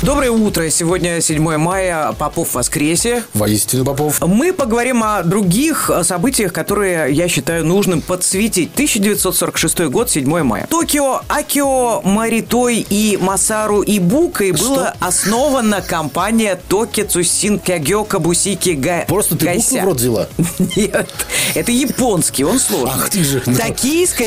Доброе утро. Сегодня 7 мая. Попов в воскресе. Воистину Попов. Мы поговорим о других событиях, которые я считаю нужным подсветить. 1946 год, 7 мая. Токио, Акио, Моритой и Масару Ибукой была основана компания Токицусин Кягё Кабусики Гайся. Просто ты букву в рот взяла? Нет, это японский, он сложный. Ах ты же. Токийская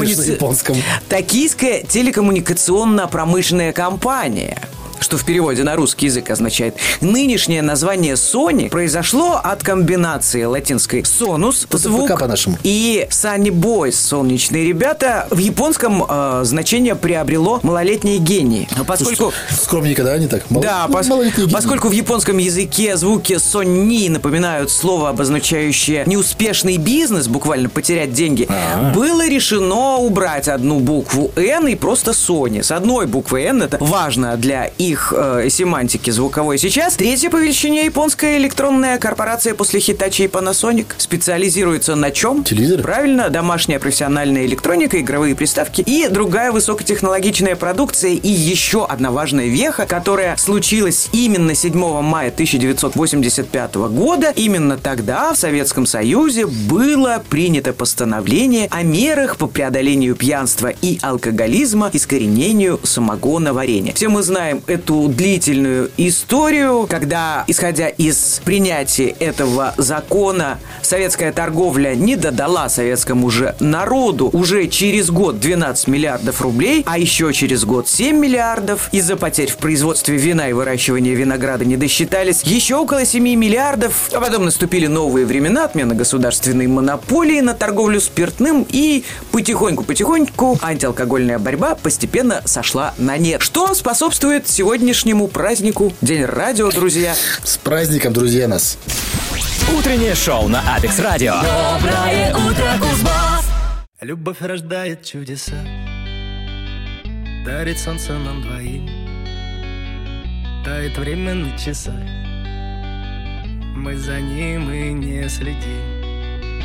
телекоммуникационно-промышленная компания, что в переводе на русский язык означает нынешнее название Sony, произошло от комбинации латинской «сонус» – звук и «sunny boys» – солнечные ребята. В японском значение приобрело «малолетние гении». Поскольку... Скромненько, да, они так? Да, поскольку в японском языке звуки «сонни» напоминают слово, обозначающее неуспешный бизнес, буквально потерять деньги, было решено убрать одну букву «Н» и просто «Sony». С одной буквы «Н» это важно для их семантики звуковой сейчас. Третья по величине японская электронная корпорация после Hitachi и Panasonic специализируется на чем? Телевизор? Правильно, домашняя профессиональная электроника, игровые приставки и другая высокотехнологичная продукция. И еще одна важная веха, которая случилась именно 7 мая 1985 года. Именно тогда в Советском Союзе было принято постановление о мерах по преодолению пьянства и алкоголизма, искоренению самогоноварения. Все мы знаем эту длительную историю, когда, исходя из принятия этого закона, советская торговля не додала советскому же народу уже через год 12 миллиардов рублей, а еще через год 7 миллиардов. Из-за потерь в производстве вина и выращивания винограда не досчитались еще около 7 миллиардов. А потом наступили новые времена, отмена государственной монополии на торговлю спиртным, и потихоньку антиалкогольная борьба постепенно сошла на нет. Что способствует сегодняшнему празднику День радио, друзья. С праздником, друзья, нас. Утреннее шоу на Алекс Радио. Доброе утро, Кузбасс. Любовь рождает чудеса, дарит солнце нам двоим, тает время на часах, мы за ним и не следим.